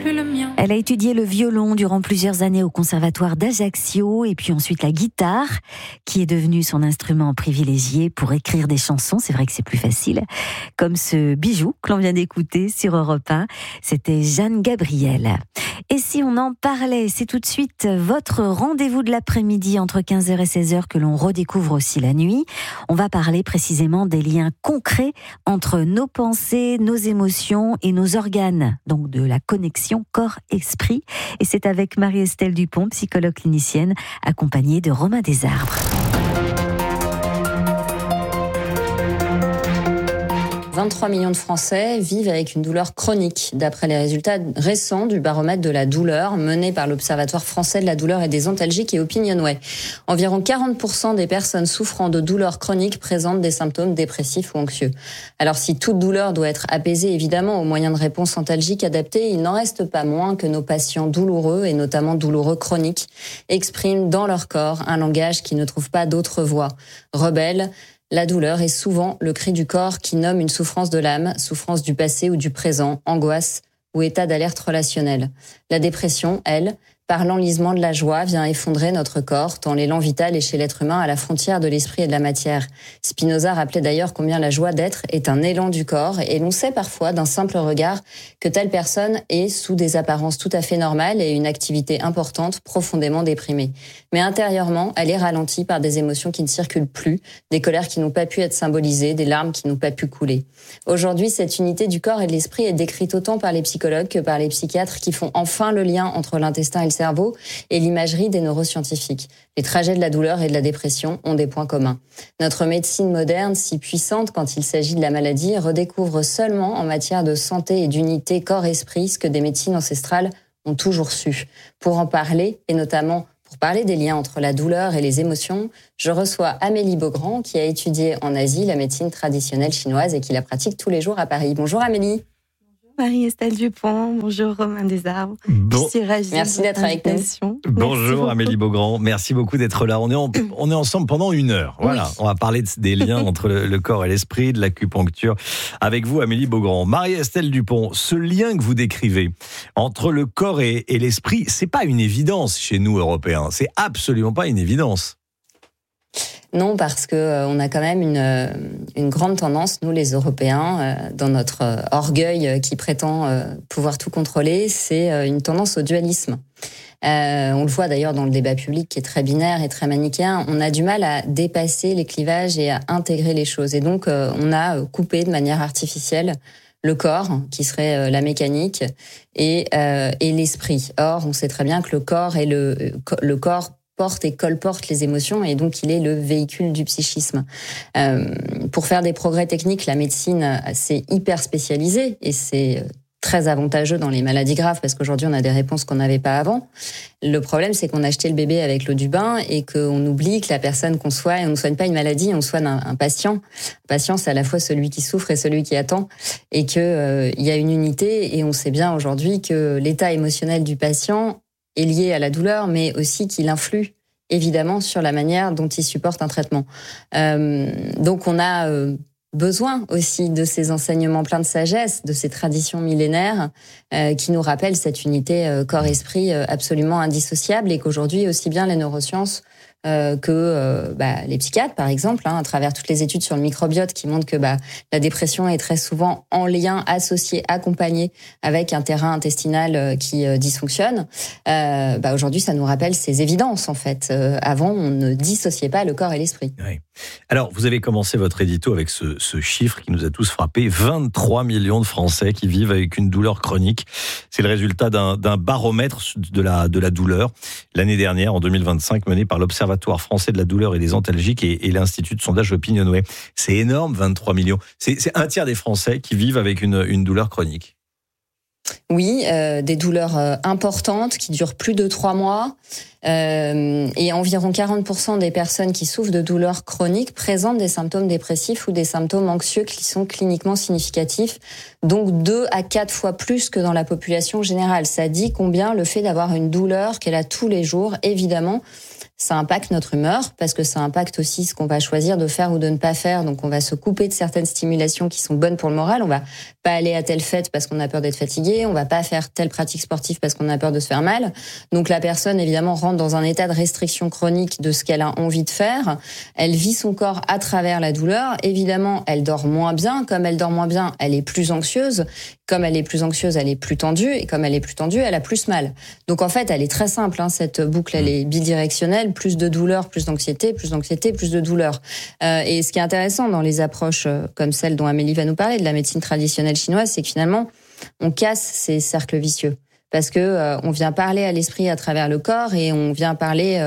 plus le mien. Elle a étudié le violon durant plusieurs années au conservatoire d'Ajaccio et puis ensuite la guitare, qui est devenue son instrument privilégié pour écrire des chansons. C'est vrai que c'est plus facile. Comme ce bijou que l'on vient d'écouter sur Europe 1. C'était Jeanne Gabriel. Et si on en parlait, c'est tout de suite votre rendez-vous de l'après-midi entre 15h et 16h que l'on redécouvre aussi la nuit. On va parler précisément des liens concrets entre nos pensées, nos émotions et nos organes. Donc de la connexion corps-esprit. Et c'est avec Marie-Estelle Dupont, psychologue clinicienne, accompagnée de Romain Desarbres. 23 millions de Français vivent avec une douleur chronique, d'après les résultats récents du baromètre de la douleur mené par l'Observatoire français de la douleur et des antalgiques et Opinionway. Environ 40% des personnes souffrant de douleurs chroniques présentent des symptômes dépressifs ou anxieux. Alors si toute douleur doit être apaisée évidemment aux moyens de réponse antalgiques adaptés, il n'en reste pas moins que nos patients douloureux, et notamment douloureux chroniques, expriment dans leur corps un langage qui ne trouve pas d'autre voix. Rebelle, la douleur est souvent le cri du corps qui nomme une souffrance de l'âme, souffrance du passé ou du présent, angoisse ou état d'alerte relationnel. La dépression, elle, par l'enlisement de la joie, vient effondrer notre corps, tant l'élan vital est chez l'être humain à la frontière de l'esprit et de la matière. Spinoza rappelait d'ailleurs combien la joie d'être est un élan du corps, et l'on sait parfois d'un simple regard que telle personne est, sous des apparences tout à fait normales et une activité importante, profondément déprimée. Mais intérieurement, elle est ralentie par des émotions qui ne circulent plus, des colères qui n'ont pas pu être symbolisées, des larmes qui n'ont pas pu couler. Aujourd'hui, cette unité du corps et de l'esprit est décrite autant par les psychologues que par les psychiatres qui font enfin le lien entre l'intestin et le cerveau et l'imagerie des neuroscientifiques. Les trajets de la douleur et de la dépression ont des points communs. Notre médecine moderne, si puissante quand il s'agit de la maladie, redécouvre seulement en matière de santé et d'unité corps-esprit ce que des médecines ancestrales ont toujours su. Pour en parler, et notamment pour parler des liens entre la douleur et les émotions, je reçois Amélie Beaugrand, qui a étudié en Asie la médecine traditionnelle chinoise et qui la pratique tous les jours à Paris. Bonjour Amélie. Marie-Estelle Dupont, bonjour Romain Desarbres. Bon. Je suis ravie. Merci d'être avec nous. Bonjour Amélie Beaugrand, merci beaucoup d'être là. On est ensemble pendant 1 heure. Voilà, oui. On va parler des liens entre le corps et l'esprit, de l'acupuncture. Avec vous Amélie Beaugrand. Marie-Estelle Dupont, ce lien que vous décrivez entre le corps et l'esprit, c'est pas une évidence chez nous Européens. C'est absolument pas une évidence. Non, parce que on a quand même une grande tendance, nous les Européens, dans notre orgueil qui prétend pouvoir tout contrôler, c'est une tendance au dualisme. On le voit d'ailleurs dans le débat public qui est très binaire et très manichéen. On a du mal à dépasser les clivages et à intégrer les choses. Et donc, on a coupé de manière artificielle le corps, qui serait la mécanique, et l'esprit. Or, on sait très bien que le corps et le corps porte et colporte les émotions, et donc il est le véhicule du psychisme. Pour faire des progrès techniques, la médecine s'est hyper spécialisée, et c'est très avantageux dans les maladies graves, parce qu'aujourd'hui on a des réponses qu'on n'avait pas avant. Le problème, c'est qu'on a jeté le bébé avec l'eau du bain, et qu'on oublie que la personne qu'on soigne, on ne soigne pas une maladie, on soigne un patient. Un patient, c'est à la fois celui qui souffre et celui qui attend, et que il y a une unité, et on sait bien aujourd'hui que l'état émotionnel du patient est lié à la douleur, mais aussi qu'il influe évidemment sur la manière dont il supporte un traitement. Donc on a besoin aussi de ces enseignements pleins de sagesse, de ces traditions millénaires qui nous rappellent cette unité corps-esprit absolument indissociable, et qu'aujourd'hui aussi bien les neurosciences que les psychiatres, par exemple, à travers toutes les études sur le microbiote qui montrent que la dépression est très souvent en lien, associé, accompagné avec un terrain intestinal qui dysfonctionne. Aujourd'hui, ça nous rappelle ces évidences, en fait. Avant, on ne dissociait pas le corps et l'esprit. Oui. Alors, vous avez commencé votre édito avec ce chiffre qui nous a tous frappés. 23 millions de Français qui vivent avec une douleur chronique. C'est le résultat d'un baromètre de la douleur l'année dernière, en 2025, mené par l'Observatoire français de la douleur et des antalgiques et l'Institut de sondage Opinionway. C'est énorme, 23 millions. C'est un tiers des Français qui vivent avec une douleur chronique. Oui, des douleurs importantes qui durent plus de 3 mois. Et environ 40% des personnes qui souffrent de douleurs chroniques présentent des symptômes dépressifs ou des symptômes anxieux qui sont cliniquement significatifs, donc 2 à 4 fois plus que dans la population générale. Ça dit combien le fait d'avoir une douleur qu'elle a tous les jours, évidemment, ça impacte notre humeur, parce que ça impacte aussi ce qu'on va choisir de faire ou de ne pas faire. Donc on va se couper de certaines stimulations qui sont bonnes pour le moral, on va pas aller à telle fête parce qu'on a peur d'être fatigué, on va pas faire telle pratique sportive parce qu'on a peur de se faire mal. Donc la personne évidemment rentre dans un état de restriction chronique de ce qu'elle a envie de faire. Elle vit son corps à travers la douleur. Évidemment, elle dort moins bien. Comme elle dort moins bien, elle est plus anxieuse. Comme elle est plus anxieuse, elle est plus tendue. Et comme elle est plus tendue, elle a plus mal. Donc en fait, elle est très simple, cette boucle, elle est bidirectionnelle. Plus de douleur, plus d'anxiété, plus d'anxiété, plus de douleur. Et ce qui est intéressant dans les approches comme celle dont Amélie va nous parler, de la médecine traditionnelle chinoise, c'est que finalement, on casse ces cercles vicieux. Parce que on vient parler à l'esprit à travers le corps et on vient parler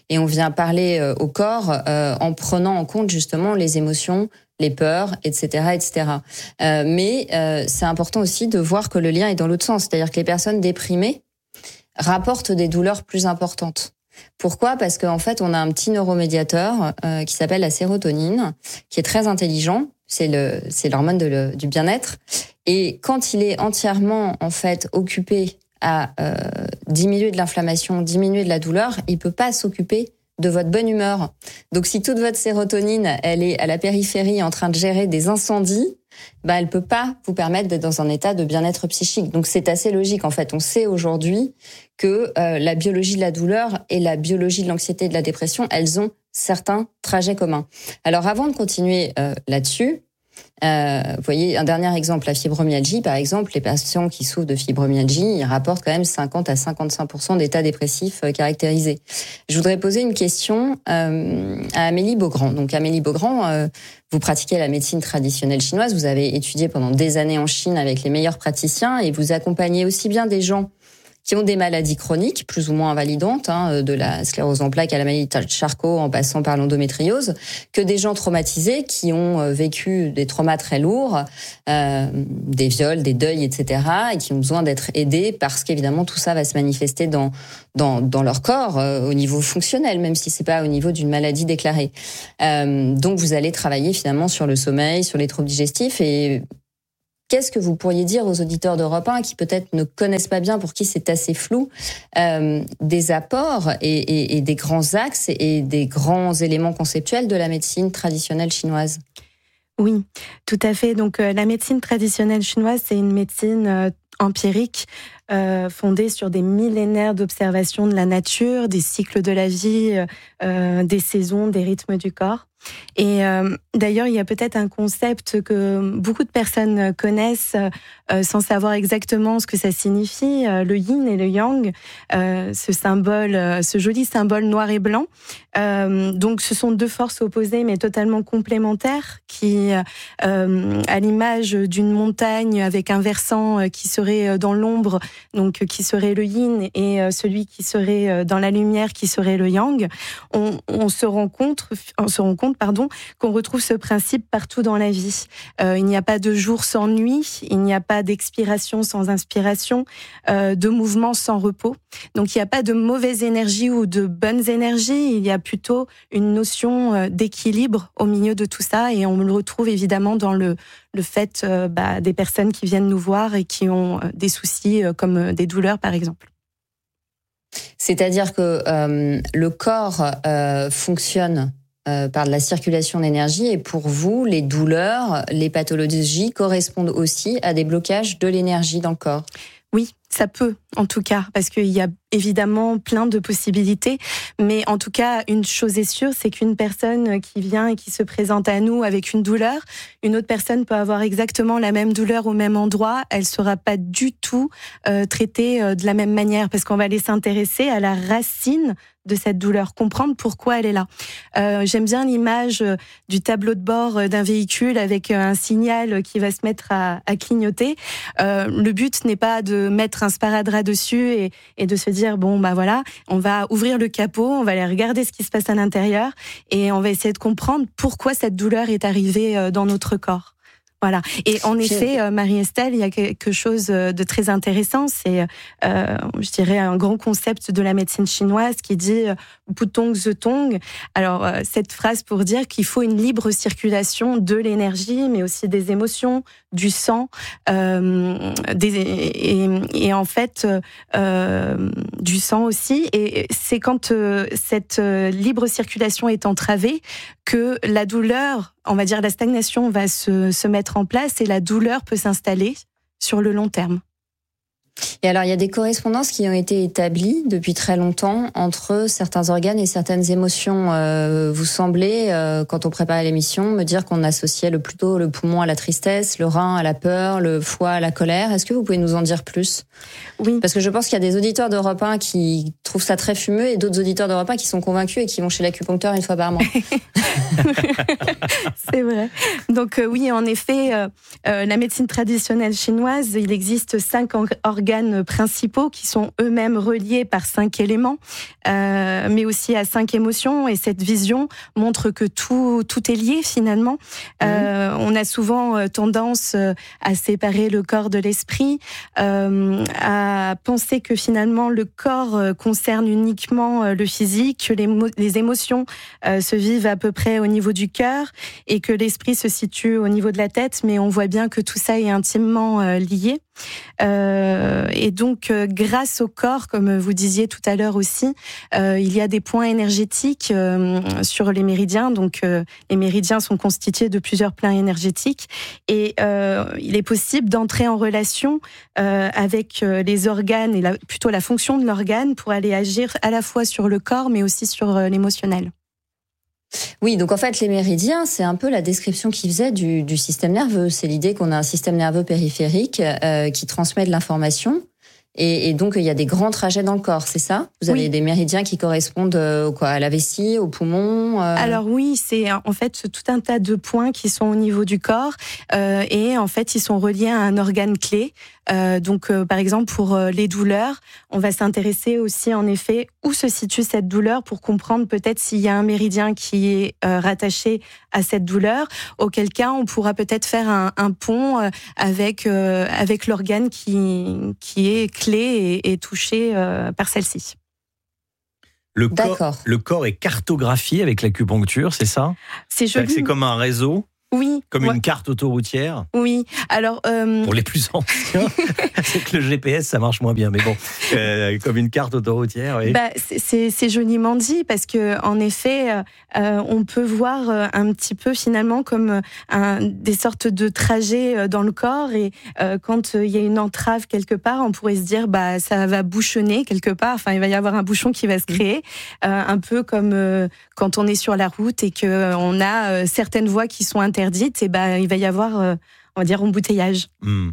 au corps en prenant en compte justement les émotions, les peurs, etc., etc. Mais c'est important aussi de voir que le lien est dans l'autre sens, c'est-à-dire que les personnes déprimées rapportent des douleurs plus importantes. Pourquoi ? Parce qu'en fait, on a un petit neuromédiateur qui s'appelle la sérotonine, qui est très intelligent. C'est l'hormone du bien-être. Et quand il est entièrement en fait occupé à diminuer de l'inflammation, diminuer de la douleur, il peut pas s'occuper de votre bonne humeur. Donc si toute votre sérotonine, elle est à la périphérie en train de gérer des incendies, elle peut pas vous permettre d'être dans un état de bien-être psychique. Donc c'est assez logique en fait. On sait aujourd'hui que la biologie de la douleur et la biologie de l'anxiété et de la dépression, elles ont certains trajets communs. Alors avant de continuer là-dessus, vous voyez, un dernier exemple, la fibromyalgie, par exemple, les patients qui souffrent de fibromyalgie, ils rapportent quand même 50 à 55% d'états dépressifs caractérisés. Je voudrais poser une question à Amélie Beaugrand. Donc Amélie Beaugrand, vous pratiquez la médecine traditionnelle chinoise, vous avez étudié pendant des années en Chine avec les meilleurs praticiens et vous accompagnez aussi bien des gens qui ont des maladies chroniques, plus ou moins invalidantes, de la sclérose en plaques à la maladie de Charcot, en passant par l'endométriose, que des gens traumatisés qui ont vécu des traumas très lourds, des viols, des deuils, etc., et qui ont besoin d'être aidés parce qu'évidemment tout ça va se manifester dans leur corps au niveau fonctionnel, même si c'est pas au niveau d'une maladie déclarée. Donc vous allez travailler finalement sur le sommeil, sur les troubles digestifs et qu'est-ce que vous pourriez dire aux auditeurs d'Europe 1 qui peut-être ne connaissent pas bien, pour qui c'est assez flou, des apports et des grands axes et des grands éléments conceptuels de la médecine traditionnelle chinoise ? Oui, tout à fait. Donc la médecine traditionnelle chinoise, c'est une médecine empirique fondée sur des millénaires d'observation de la nature, des cycles de la vie, des saisons, des rythmes du corps. Et d'ailleurs, il y a peut-être un concept que beaucoup de personnes connaissent sans savoir exactement ce que ça signifie, le yin et le yang, ce symbole, ce joli symbole noir et blanc. Donc, ce sont deux forces opposées mais totalement complémentaires qui, à l'image d'une montagne avec un versant qui serait dans l'ombre, donc qui serait le yin, et celui qui serait dans la lumière, qui serait le yang, on se rend compte, qu'on retrouve ce principe partout dans la vie. Il n'y a pas de jour sans nuit, il n'y a pas d'expiration sans inspiration, de mouvement sans repos. Donc il n'y a pas de mauvaise énergie ou de bonnes énergies, il y a plutôt une notion d'équilibre au milieu de tout ça, et on le retrouve évidemment dans le fait des personnes qui viennent nous voir et qui ont des soucis comme des douleurs par exemple. C'est-à-dire que le corps fonctionne par de la circulation d'énergie, et pour vous, les douleurs, les pathologies correspondent aussi à des blocages de l'énergie dans le corps. Oui, ça peut, en tout cas, parce qu'il y a évidemment plein de possibilités. Mais en tout cas, une chose est sûre, c'est qu'une personne qui vient et qui se présente à nous avec une douleur, une autre personne peut avoir exactement la même douleur au même endroit. Elle ne sera pas du tout traitée de la même manière, parce qu'on va aller s'intéresser à la racine de cette douleur, comprendre pourquoi elle est là. J'aime bien l'image du tableau de bord d'un véhicule avec un signal qui va se mettre à clignoter. Le but n'est pas de mettre un sparadrap dessus et de se dire voilà, on va ouvrir le capot, on va aller regarder ce qui se passe à l'intérieur et on va essayer de comprendre pourquoi cette douleur est arrivée dans notre corps. Voilà. Et en effet, Marie-Estelle, il y a quelque chose de très intéressant. C'est, je dirais, un grand concept de la médecine chinoise qui dit « Putong ze tong ». Alors, cette phrase pour dire qu'il faut une libre circulation de l'énergie, mais aussi des émotions, du sang, et en fait du sang aussi. Et c'est quand cette libre circulation est entravée que la douleur, on va dire la stagnation, va se mettre en place et la douleur peut s'installer sur le long terme. Et alors, il y a des correspondances qui ont été établies depuis très longtemps entre certains organes et certaines émotions. Vous semblez, quand on préparait l'émission, me dire qu'on associait plutôt le poumon à la tristesse, le rein à la peur, le foie à la colère. Est-ce que vous pouvez nous en dire plus ? Oui. Parce que je pense qu'il y a des auditeurs d'Europe 1 qui trouvent ça très fumeux et d'autres auditeurs d'Europe 1 qui sont convaincus et qui vont chez l'acupuncteur une fois par mois. C'est vrai. Donc oui, en effet, la médecine traditionnelle chinoise, il existe 5 organes principaux qui sont eux-mêmes reliés par 5 éléments, mais aussi à 5 émotions. Et cette vision montre que tout est lié finalement. On a souvent tendance à séparer le corps de l'esprit, à penser que finalement le corps concerne uniquement le physique, que les émotions se vivent à peu près au niveau du cœur et que l'esprit se situe au niveau de la tête, mais on voit bien que tout ça est intimement lié. Et donc, grâce au corps, comme vous disiez tout à l'heure aussi, il y a des points énergétiques sur les méridiens. Donc, les méridiens sont constitués de plusieurs plans énergétiques et il est possible d'entrer en relation avec les organes et plutôt la fonction de l'organe pour aller agir à la fois sur le corps, mais aussi sur l'émotionnel. Oui, donc en fait, les méridiens, c'est un peu la description qu'ils faisaient du système nerveux. C'est l'idée qu'on a un système nerveux périphérique qui transmet de l'information. Et donc, il y a des grands trajets dans le corps, c'est ça ? Vous avez des méridiens qui correspondent à la vessie, aux poumons Alors oui, c'est en fait tout un tas de points qui sont au niveau du corps et en fait, ils sont reliés à un organe clé. Donc, par exemple, pour les douleurs, on va s'intéresser aussi, en effet, où se situe cette douleur pour comprendre peut-être s'il y a un méridien qui est rattaché à cette douleur. Auquel cas, on pourra peut-être faire un pont avec l'organe qui est clé et touché par celle-ci. Le corps est cartographié avec l'acupuncture, c'est ça ? C'est joli. C'est comme un réseau ? Oui. Comme une carte autoroutière ? Oui. Alors, pour les plus anciens, c'est que le GPS, ça marche moins bien. Mais bon, comme une carte autoroutière, oui. C'est joliment dit parce que, en effet, on peut voir un petit peu finalement comme des sortes de trajets dans le corps. Et quand il y a une entrave quelque part, on pourrait se dire, ça va bouchonner quelque part. Enfin, il va y avoir un bouchon qui va se créer. Un peu comme quand on est sur la route et qu'on a certaines voies qui sont interdites, et il va y avoir, on va dire, embouteillage.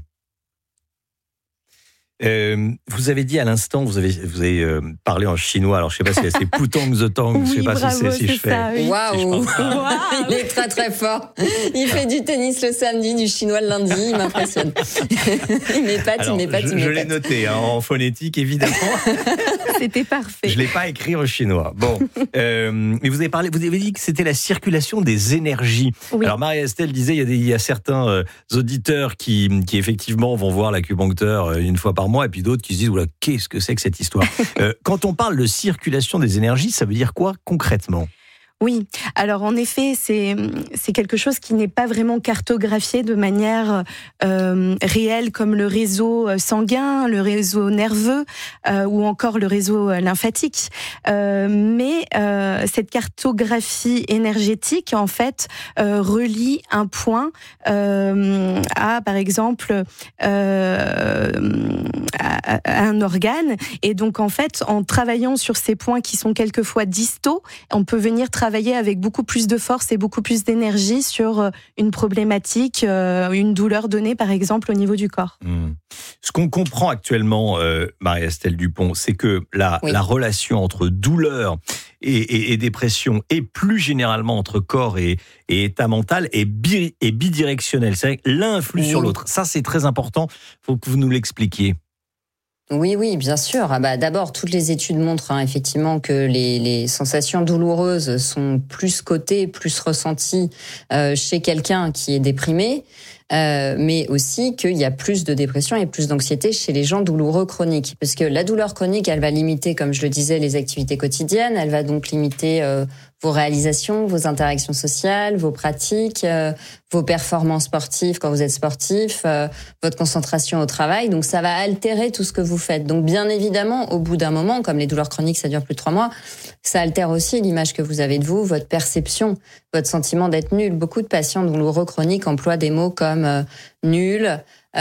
Vous avez dit à l'instant, vous avez parlé en chinois. Alors je sais pas si c'est Putong the Tong. Je sais pas si je fais. Waouh, il est très très fort. Il fait du tennis le samedi, du chinois le lundi. Il m'impressionne. Il m'épate. Je l'ai noté en phonétique évidemment. C'était parfait. Je l'ai pas écrit en chinois. Bon, mais vous avez dit que c'était la circulation des énergies. Oui. Alors Marie-Estelle disait il y a certains auditeurs qui effectivement vont voir l'acupuncteur une fois par mois, et puis d'autres qui se disent oula, qu'est-ce que c'est que cette histoire ? Quand on parle de circulation des énergies, ça veut dire quoi concrètement ? Oui, alors en effet, c'est quelque chose qui n'est pas vraiment cartographié de manière réelle comme le réseau sanguin, le réseau nerveux ou encore le réseau lymphatique. Mais cette cartographie énergétique, en fait, relie un point à, par exemple, à un organe. Et donc, en fait, en travaillant sur ces points qui sont quelquefois distaux, on peut venir travailler avec beaucoup plus de force et beaucoup plus d'énergie sur une problématique, une douleur donnée par exemple au niveau du corps. Ce qu'on comprend actuellement, Marie-Estelle Dupont, c'est que la relation entre douleur et dépression et plus généralement entre corps et état mental est bidirectionnelle. C'est-à-dire que l'un influe sur l'autre. Ça c'est très important, il faut que vous nous l'expliquiez. Oui, bien sûr. D'abord, toutes les études montrent effectivement que les sensations douloureuses sont plus cotées, plus ressenties chez quelqu'un qui est déprimé. mais aussi qu'il y a plus de dépression et plus d'anxiété chez les gens douloureux chroniques. Parce que la douleur chronique, elle va limiter, comme je le disais, les activités quotidiennes, elle va donc limiter vos réalisations, vos interactions sociales, vos pratiques, vos performances sportives quand vous êtes sportif, votre concentration au travail. Donc ça va altérer tout ce que vous faites. Donc bien évidemment, au bout d'un moment, comme les douleurs chroniques, ça dure plus de 3 mois, ça altère aussi l'image que vous avez de vous, votre perception, votre sentiment d'être nul. Beaucoup de patients douloureux chroniques emploient des mots comme nul,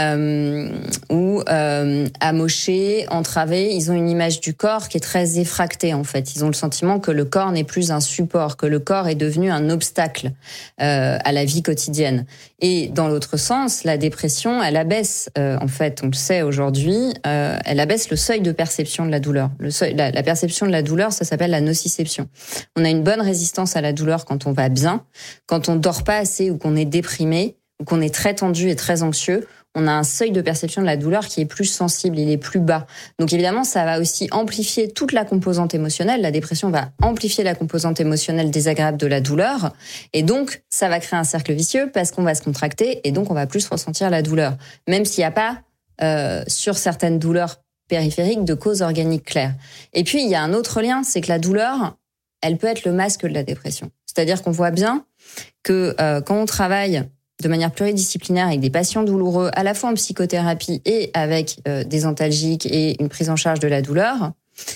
ou amoché, entravé. Ils ont une image du corps qui est très effractée en fait. Ils ont le sentiment que le corps n'est plus un support, que le corps est devenu un obstacle à la vie quotidienne. Et dans l'autre sens, la dépression, elle abaisse, en fait, on le sait aujourd'hui, elle abaisse le seuil de perception de la douleur. La perception de la douleur, ça s'appelle la nociception. On a une bonne résistance à la douleur quand on va bien, quand on dort pas assez ou qu'on est déprimé ou qu'on est très tendu et très anxieux. On a un seuil de perception de la douleur qui est plus sensible, il est plus bas. Donc évidemment, ça va aussi amplifier toute la composante émotionnelle. La dépression va amplifier la composante émotionnelle désagréable de la douleur. Et donc, ça va créer un cercle vicieux parce qu'on va se contracter et donc on va plus ressentir la douleur. Même s'il n'y a pas, sur certaines douleurs périphériques, de cause organique claire. Et puis, il y a un autre lien, c'est que la douleur, elle peut être le masque de la dépression. C'est-à-dire qu'on voit bien que quand on travaille de manière pluridisciplinaire avec des patients douloureux, à la fois en psychothérapie et avec des antalgiques et une prise en charge de la douleur,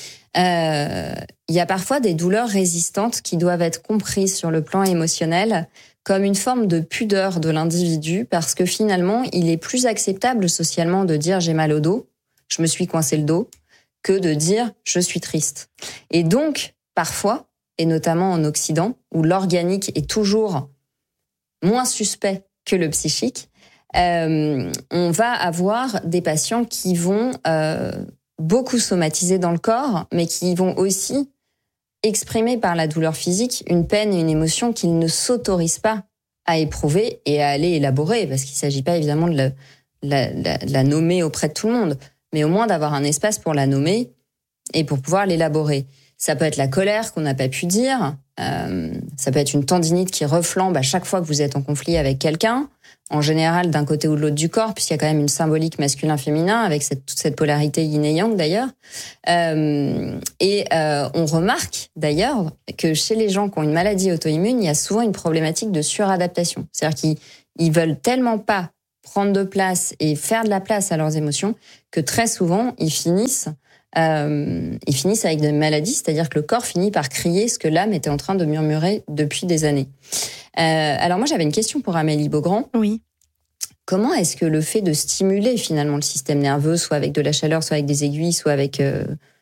il y a parfois des douleurs résistantes qui doivent être comprises sur le plan émotionnel comme une forme de pudeur de l'individu parce que finalement, il est plus acceptable socialement de dire « j'ai mal au dos, je me suis coincé le dos » que de dire « je suis triste ». Et donc, parfois, et notamment en Occident, où l'organique est toujours moins suspect que le psychique, on va avoir des patients qui vont beaucoup somatiser dans le corps, mais qui vont aussi exprimer par la douleur physique une peine et une émotion qu'ils ne s'autorisent pas à éprouver et à aller élaborer, parce qu'il ne s'agit pas évidemment de la nommer auprès de tout le monde, mais au moins d'avoir un espace pour la nommer et pour pouvoir l'élaborer. Ça peut être la colère qu'on n'a pas pu dire, ça peut être une tendinite qui reflambe à chaque fois que vous êtes en conflit avec quelqu'un, en général d'un côté ou de l'autre du corps, puisqu'il y a quand même une symbolique masculin-féminin, avec toute cette polarité yin et yang d'ailleurs. On remarque d'ailleurs que chez les gens qui ont une maladie auto-immune, il y a souvent une problématique de suradaptation. C'est-à-dire qu'ils veulent tellement pas prendre de place et faire de la place à leurs émotions que très souvent, ils finissent avec des maladies, c'est-à-dire que le corps finit par crier ce que l'âme était en train de murmurer depuis des années. Alors moi, j'avais une question pour Amélie Beaugrand. Oui. Comment est-ce que le fait de stimuler finalement le système nerveux, soit avec de la chaleur, soit avec des aiguilles, soit avec